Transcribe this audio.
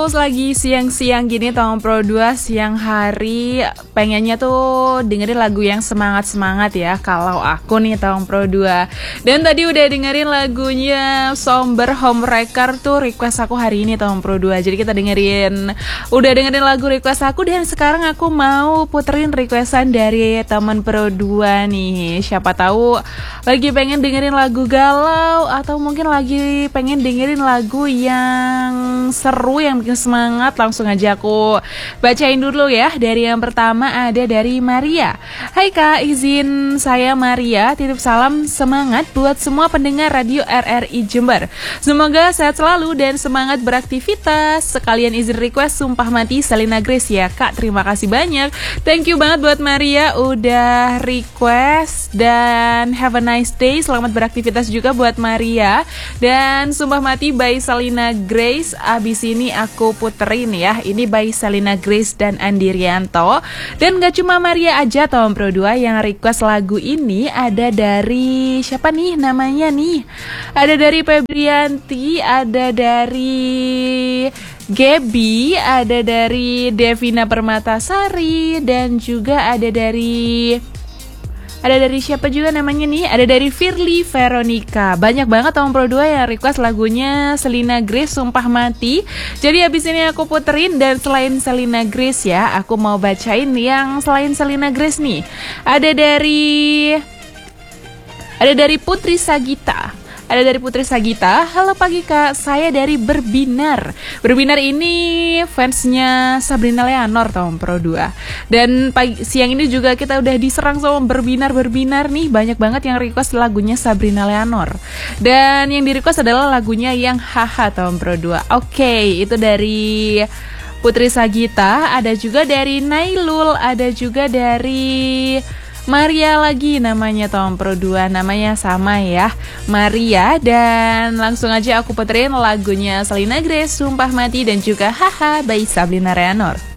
lagi siang-siang gini tahun Pro 2 siang hari pengennya tuh dengerin lagu yang semangat-semangat ya. Kalau aku nih tahun Pro 2. Dan tadi udah dengerin lagunya Somber Homewrecker tuh request aku hari ini tahun Pro 2. Jadi kita udah dengerin lagu request aku dan sekarang aku mau puterin requestan dari teman Pro 2 nih. Siapa tahu lagi pengen dengerin lagu galau atau mungkin lagi pengen dengerin lagu yang seru yang bikin semangat. Langsung aja aku bacain dulu ya. Dari yang pertama ada dari Maria. Hai Kak, izin saya Maria titip salam semangat buat semua pendengar radio RRI Jember. Semoga sehat selalu dan semangat beraktivitas. Sekalian izin request Sumpah Mati Selena Grace ya Kak. Terima kasih banyak. Thank you banget buat Maria udah request. Dan have a nice day. Selamat beraktivitas juga buat Maria. Dan Sumpah Mati by Selena Grace. Abis ini aku puterin ya. Ini by Selena Grace dan Andi Rianto. Dan gak cuma Maria aja tahun Pro 2 yang request lagu ini. Ada dari siapa nih namanya nih? Ada dari Febrianti, ada dari Gaby, ada dari Devina Permatasari, dan juga ada dari siapa juga namanya nih? Ada dari Firly Veronica. Banyak banget tahun Pro 2 yang request lagunya Selena Grace Sumpah Mati. Jadi habis ini aku puterin. Dan selain Selena Grace ya, aku mau bacain yang selain Selena Grace nih. Ada dari Putri Sagita. Ada dari Putri Sagita. Halo pagi Kak, saya dari Berbinar. Berbinar ini fansnya Sabrina Leonor tahun Pro 2. Dan siang ini juga kita udah diserang sama Berbinar nih. Banyak banget yang request lagunya Sabrina Leonor. Dan yang di request adalah lagunya yang Haha tahun Pro 2. Oke, itu dari Putri Sagita. Ada juga dari Nailul. Ada juga dari Maria lagi namanya tahun Pro 2. Namanya sama ya, Maria. Dan langsung aja aku puterin lagunya Selena Grace Sumpah Mati dan juga Haha by Sabrina Leonor.